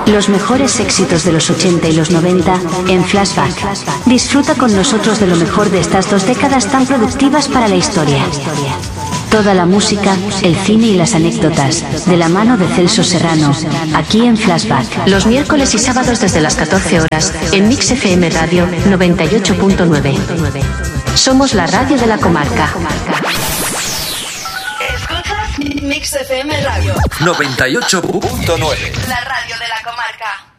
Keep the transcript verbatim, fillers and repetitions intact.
Los mejores éxitos de los ochenta y los noventa en Flashback. Disfruta con nosotros de lo mejor de estas dos décadas tan productivas para la historia. Toda la música, el cine y las anécdotas, de la mano de Celso Serrano, aquí en Flashback. Los miércoles y sábados desde las catorce horas, en Mix F M Radio noventa y ocho punto nueve. Somos la radio de la comarca. Escuchas Mix F M Radio noventa y ocho punto nueve. La radio de la comarca.